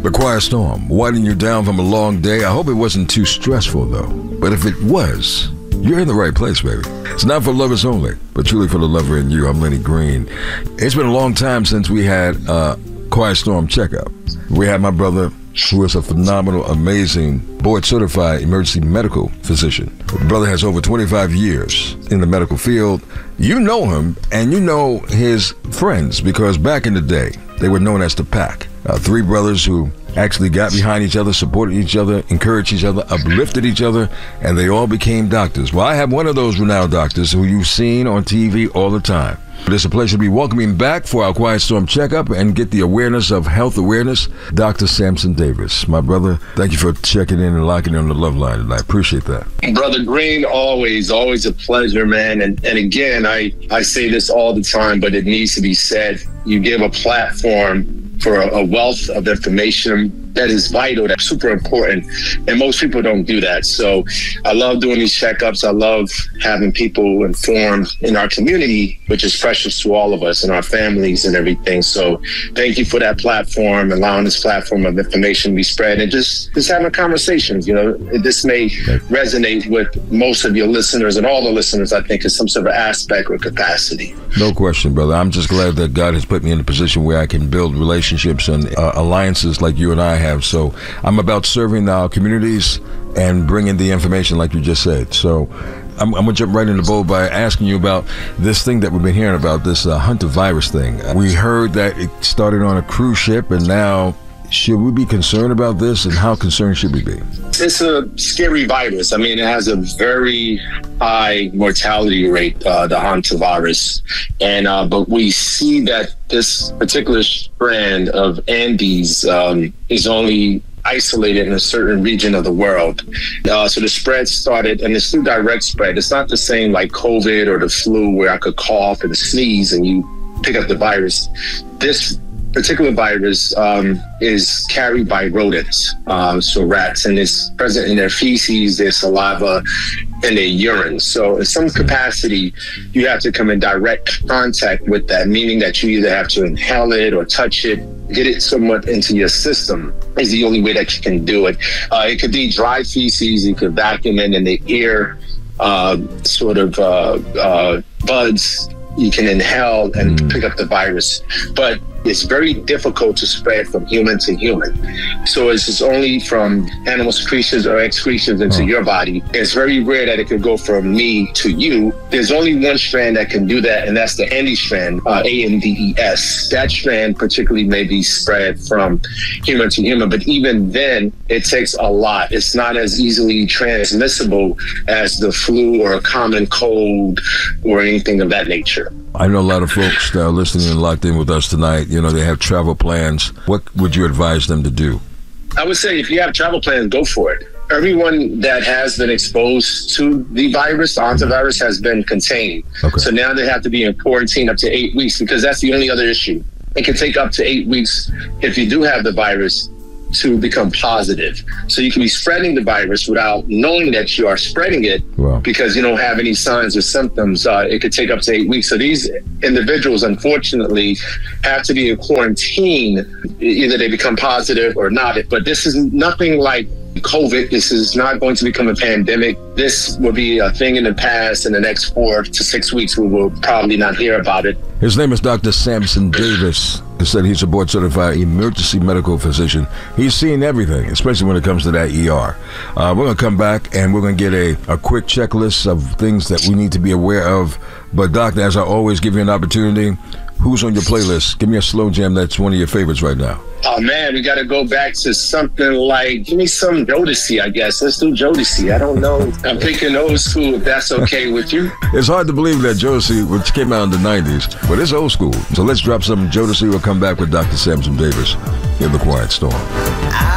The Quiet Storm, winding you down from a long day. I hope it wasn't too stressful, though. But if it was, you're in the right place, baby. It's not for lovers only, but truly for the lover in you. I'm Lenny Green. It's been a long time since we had a Quiet Storm checkup. We had my brother, who is a phenomenal, amazing, board-certified emergency medical physician. The brother has over 25 years in the medical field. You know him, and you know his friends, because back in the day, they were known as the Pack. Three brothers who actually got behind each other, supported each other, encouraged each other, uplifted each other, and they all became doctors. Well, I have one of those renowned doctors who you've seen on TV all the time. It's a pleasure to be welcoming back for our Quiet Storm checkup and get the awareness of health awareness, Dr. Samson Davis. My brother, thank you for checking in and locking in on the love line, and I appreciate that. Brother Green, always a pleasure, man. And again, I say this all the time, but it needs to be said. You give a platform for a wealth of information that is vital, that's super important, and most people don't do that. So I love doing these checkups. I love having people informed in our community, which is precious to all of us and our families and everything. So thank you for that platform, allowing this platform of information to be spread, and just having conversations. You know, this may resonate with most of your listeners and all the listeners, I think, in some sort of aspect or capacity. No question, brother. I'm just glad that God has put me in a position where I can build relationships and alliances like you and I have. So I'm about serving our communities and bringing the information like you just said. So I'm going to jump right in the bowl by asking you about this thing that we've been hearing about, this Hunter virus thing. We heard that it started on a cruise ship, and now should we be concerned about this, and how concerned should we be? It's a scary virus. I mean, it has a very high mortality rate, the hantavirus. And but we see that this particular strand of Andes is only isolated in a certain region of the world. So the spread started, and it's through direct spread. It's not the same like COVID or the flu where I could cough and sneeze and you pick up the virus. This particular virus is carried by rodents, so rats, and it's present in their feces, their saliva, and their urine. So in some capacity, you have to come in direct contact with that, meaning that you either have to inhale it or touch it, get it somewhat into your system is the only way that you can do it. It could be dry feces, you could vacuum in the ear, buds, you can inhale and pick up the virus. But it's very difficult to spread from human to human. So it's only from animal secretions or excretions into your body. It's very rare that it could go from me to you. There's only one strand that can do that, and that's the Andes strand, ANDES. That strand particularly may be spread from human to human, but even then, it takes a lot. It's not as easily transmissible as the flu or a common cold or anything of that nature. I know a lot of folks that are listening and locked in with us tonight. You know, they have travel plans. What would you advise them to do? I would say if you have travel plans, go for it. Everyone that has been exposed to the virus, the hantavirus, has been contained. Okay. So now they have to be in quarantine up to 8 weeks, because that's the only other issue. It can take up to 8 weeks if you do have the virus to become positive. So you can be spreading the virus without knowing that you are spreading it. Wow. Because you don't have any signs or symptoms. It could take up to 8 weeks. So these individuals, unfortunately, have to be in quarantine. Either they become positive or not. But this is nothing like COVID. This is not going to become a pandemic. This will be a thing in the past. In the next 4 to 6 weeks, we will probably not hear about it. His name is Dr. Samson Davis. He said he's a board-certified emergency medical physician. He's seen everything, especially when it comes to that ER. We're going to come back, and we're going to get a quick checklist of things that we need to be aware of. But, Doctor, as I always give you an opportunity, who's on your playlist? Give me a slow jam that's one of your favorites right now. Oh, man, we got to go back to something like, give me some Jodeci, I guess. Let's do Jodeci. I don't know. I'm thinking old school, if that's okay with you. It's hard to believe that Jodeci, which came out in the 90s, but it's old school. So let's drop some Jodeci. We'll come back with Dr. Samson Davis in The Quiet Storm.